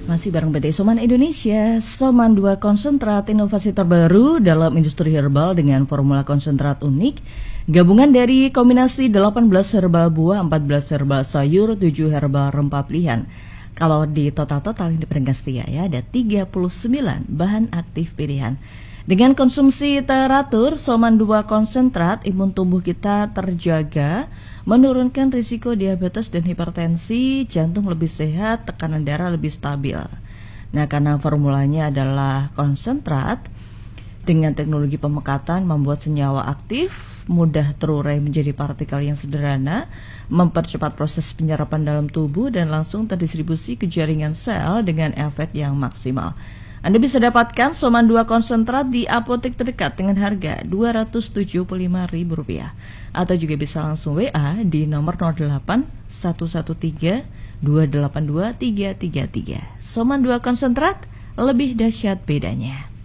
Masih bareng PT Soman Indonesia, Soman 2 konsentrat inovasi terbaru dalam industri herbal dengan formula konsentrat unik, gabungan dari kombinasi 18 herbal buah, 14 herbal sayur, 7 herbal rempah pilihan. Kalau di total ini pendengar setia ya, ada 39 bahan aktif pilihan. Dengan konsumsi teratur, Soman 2 konsentrat, imun tubuh kita terjaga, menurunkan risiko diabetes dan hipertensi, jantung lebih sehat, tekanan darah lebih stabil. Nah, karena formulanya adalah konsentrat, dengan teknologi pemekatan membuat senyawa aktif, mudah terurai menjadi partikel yang sederhana, mempercepat proses penyerapan dalam tubuh dan langsung terdistribusi ke jaringan sel dengan efek yang maksimal. Anda bisa dapatkan Soman 2 konsentrat di apotek terdekat dengan harga Rp275.000 atau juga bisa langsung WA di nomor 08 113 282 333. Soman 2 konsentrat, lebih dahsyat bedanya.